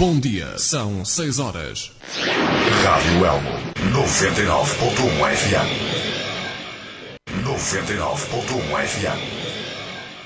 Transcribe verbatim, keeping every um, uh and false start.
Bom dia, são seis horas. Rádio Elmo, noventa e nove ponto um F M. noventa e nove ponto um F M.